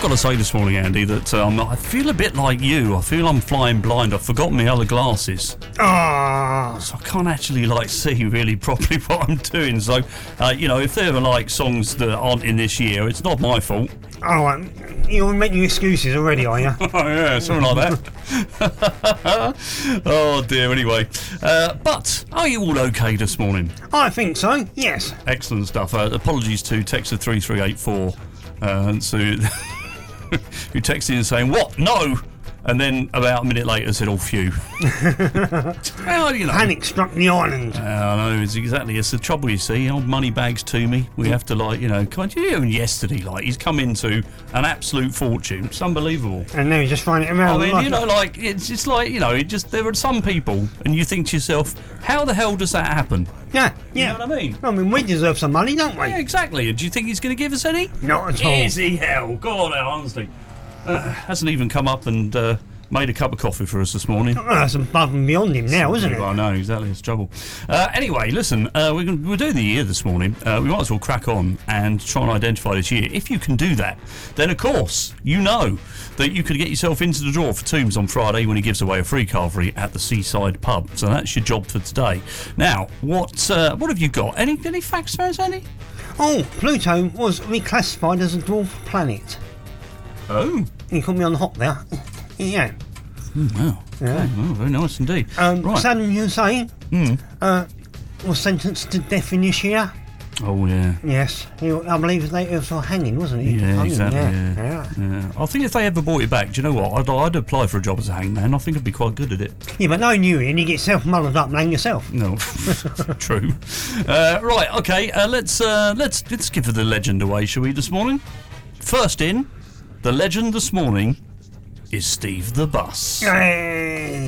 got to say this morning, Andy, that I feel a bit like you. I feel I'm flying blind. I've forgotten my other glasses. Ah. So I can't actually see really properly what I'm doing. So, if there are songs that aren't in this year, it's not my fault. Oh, you're making excuses already, are you? Oh, yeah, something like that. Oh, dear, anyway. But are you all okay this morning? I think so, yes. Excellent stuff. Apologies to Texter 3384 who texted in saying, "What? No!" And then about a minute later said, "Oh, phew." Well, Panic struck the island. I know, it's the trouble, you see. Old Moneybags to me. We have to, even yesterday, he's come into an absolute fortune. It's unbelievable. And now he's just finding it around. There are some people, and you think to yourself, how the hell does that happen? Yeah. You know what I mean? I mean, we deserve some money, don't we? Yeah, exactly. And do you think he's going to give us any? Not at all. Is he hell? God, honestly. Hasn't even come up and made a cup of coffee for us this morning. Oh, that's above and beyond him now, isn't it? I know, exactly. It's trouble. Anyway, listen, we're doing the year this morning. We might as well crack on and try and identify this year. If you can do that, then of course you know that you could get yourself into the draw for Toombs on Friday when he gives away a free carvery at the Seaside Pub. So that's your job for today. Now, what have you got? Any facts for us, Andy? Oh, Pluto was reclassified as a dwarf planet. Oh. You caught me on the hop there. Yeah. Wow. Okay. Yeah. Oh, very nice indeed. Right. Saddam Hussein was sentenced to death in this year. Oh, yeah. Yes. I believe it was for hanging, wasn't he? Yeah, exactly. Yeah. I think if they ever brought it back, do you know what? I'd apply for a job as a hangman. I think I'd be quite good at it. Yeah, but no New Year and you get self-muddled up and hang yourself. No, true. Right, okay. Let's give the legend away, shall we, this morning? First in, the legend this morning is Steve the Bus. Hey.